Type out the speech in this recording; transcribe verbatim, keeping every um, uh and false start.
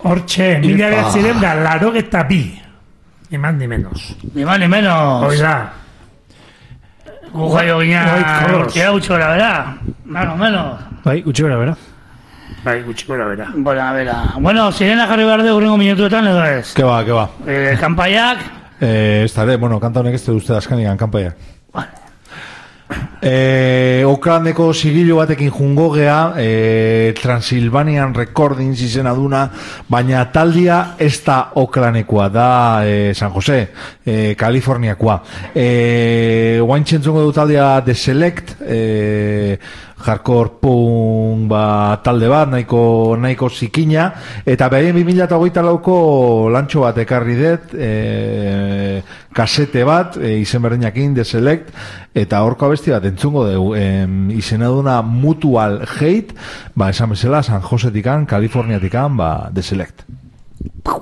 Hortxe, mila behatziren da, laro eta bi. Ni más ni menos. Ni más ni menos. Oiga. Gujaio gina, urtea gutxi gora bera. Más o menos. Bai, gutxi gora bera. Bai, gutxi gora bera. Bueno, a ver. Bueno, sirena jarri behar de urrengo minutuetan edo ez. Que va, que va. Eh, kanpaiak. Eh, estaré, bueno, kanta honek ez te uste askanigan kanpaiak. Vale. Eh, Okraneko sigillo batekin jungo gea, eh, Transilvanian Recordings izena duna, baina taldia ez da Okranekoa, da eh, San Jose, eh, Kaliforniakoa. Eh, Guain txentzongo du taldia The Select, eh, hardcore punk ba, talde bat, nahiko, nahiko zikina, eta behaien bi mila hogeita lauko lantxo bat ekarri dut, e, kasete bat, e, izen berdinakin, The Select, eta horko abesti bat entzungo dugu, e, izena duna Mutual Hate, ba, esan bezala, San Josetikan, Kaliforniatikan, ba, The Select.